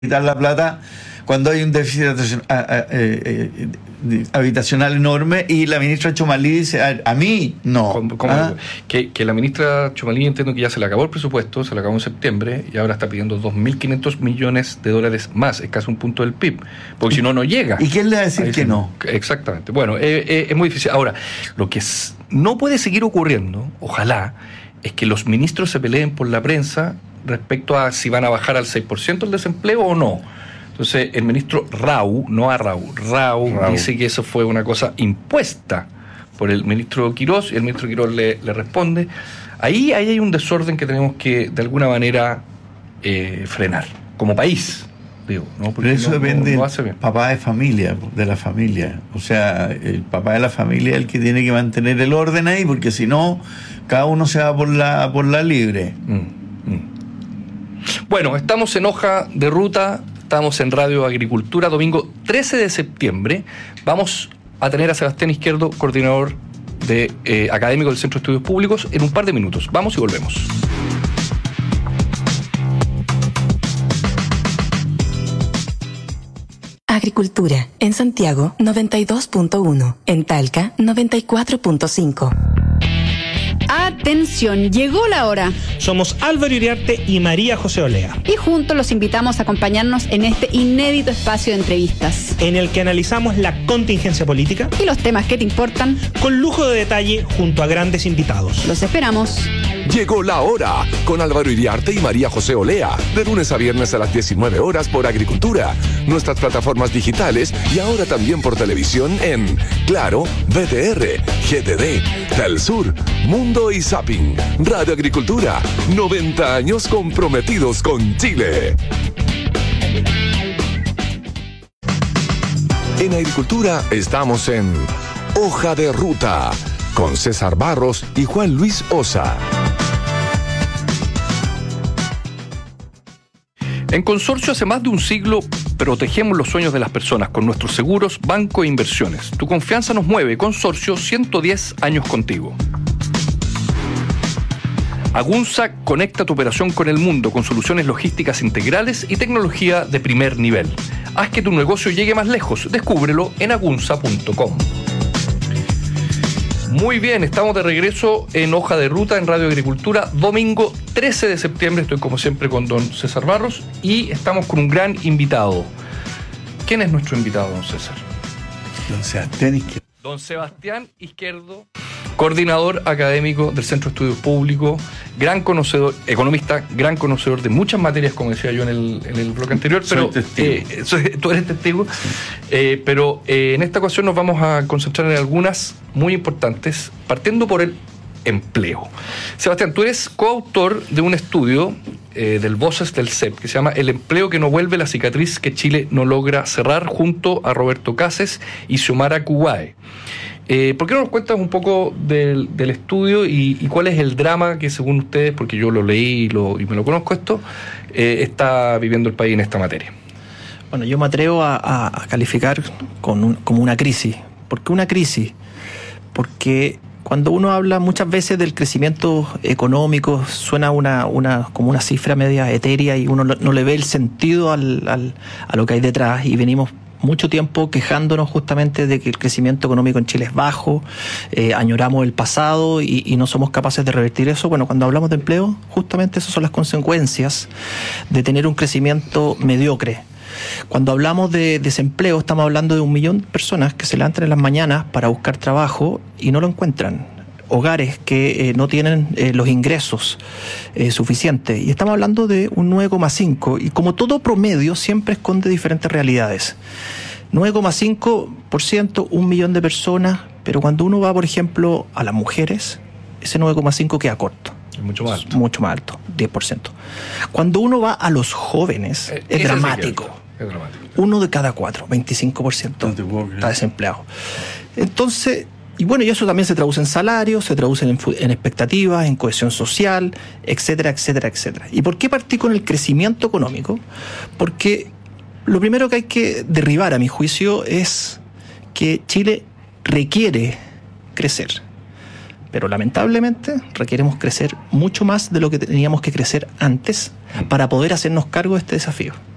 quitar la plata cuando hay un déficit habitacional enorme, y la ministra Chomalí dice, a mí no. ¿Cómo? Que la ministra Chomalí, entiendo que ya se le acabó el presupuesto, se le acabó en septiembre, y ahora está pidiendo $2.500 millones más, es casi un punto del PIB, porque si no, no llega. ¿Y quién le va a decir que no? Exactamente. Bueno, es muy difícil. Ahora, lo que no puede seguir ocurriendo, ojalá, es que los ministros se peleen por la prensa respecto a si van a bajar al 6% el desempleo o no. Entonces, el ministro Rau dice que eso fue una cosa impuesta por el ministro Quirós, y el ministro Quirós le responde. Ahí hay un desorden que tenemos que, de alguna manera, frenar, como país. Digo, ¿no? Pero eso depende del papá de familia, de la familia. O sea, el papá de la familia es el que tiene que mantener el orden ahí, porque si no, cada uno se va por la libre. Bueno, estamos en Hoja de Ruta, estamos en Radio Agricultura, domingo 13 de septiembre. Vamos a tener a Sebastián Izquierdo, coordinador académico del Centro de Estudios Públicos, en un par de minutos. Vamos y volvemos. Agricultura, en Santiago 92.1, en Talca 94.5. Atención, llegó la hora. Somos Álvaro Iriarte y María José Olea. Y juntos los invitamos a acompañarnos en este inédito espacio de entrevistas, en el que analizamos la contingencia política y los temas que te importan, con lujo de detalle junto a grandes invitados. Los esperamos. Llegó la hora, con Álvaro Iriarte y María José Olea, de lunes a viernes a las 19 horas por Agricultura, nuestras plataformas digitales y ahora también por televisión en Claro, VTR, GTD, Telsur, Mundo y Zapping. Radio Agricultura, 90 años comprometidos con Chile. En Agricultura estamos en Hoja de Ruta, con César Barros y Juan Luis Osa. En Consorcio, hace más de un siglo, protegemos los sueños de las personas con nuestros seguros, banco e inversiones. Tu confianza nos mueve. Consorcio, 110 años contigo. Agunza conecta tu operación con el mundo con soluciones logísticas integrales y tecnología de primer nivel. Haz que tu negocio llegue más lejos. Descúbrelo en agunza.com. Muy bien, estamos de regreso en Hoja de Ruta en Radio Agricultura, domingo 13 de septiembre. Estoy como siempre con don César Barros y estamos con un gran invitado. ¿Quién es nuestro invitado, don César? Don Sebastián Izquierdo. Don Sebastián Izquierdo, coordinador académico del Centro de Estudios Públicos, gran conocedor, economista, gran conocedor de muchas materias, como decía yo en el bloque anterior, pero tú eres testigo, pero en esta ocasión nos vamos a concentrar en algunas muy importantes, partiendo por el empleo. Sebastián, tú eres coautor de un estudio del Voces del CEP que se llama El empleo que no vuelve, la cicatriz que Chile no logra cerrar, junto a Roberto Cases y Xiomara Kuwae. ¿Por qué no nos cuentas un poco del estudio y cuál es el drama que, según ustedes, porque yo lo leí y me lo conozco esto, está viviendo el país en esta materia? Bueno, yo me atrevo a calificar como una crisis. ¿Por qué una crisis? Porque cuando uno habla muchas veces del crecimiento económico, suena como una cifra media etérea y uno no le ve el sentido a lo que hay detrás, y venimos mucho tiempo quejándonos justamente de que el crecimiento económico en Chile es bajo, añoramos el pasado y no somos capaces de revertir eso. Bueno, cuando hablamos de empleo, justamente esas son las consecuencias de tener un crecimiento mediocre. Cuando hablamos de desempleo, estamos hablando de 1 millón de personas que se levantan en las mañanas para buscar trabajo y no lo encuentran. Hogares que no tienen los ingresos suficientes. Y estamos hablando de un 9,5%. Y como todo promedio, siempre esconde diferentes realidades. 9,5%, 1 millón de personas. Pero cuando uno va, por ejemplo, a las mujeres, ese 9,5% queda corto. Es mucho más alto. Mucho más alto, 10%. Cuando uno va a los jóvenes, es dramático. Es dramático. 1 de cada 4, 25% está desempleado. Entonces, y bueno, y eso también se traduce en salarios, se traduce en expectativas, en cohesión social, etcétera, etcétera, etcétera. ¿Y por qué partí con el crecimiento económico? Porque lo primero que hay que derribar, a mi juicio, es que Chile requiere crecer. Pero lamentablemente requeremos crecer mucho más de lo que teníamos que crecer antes para poder hacernos cargo de este desafío.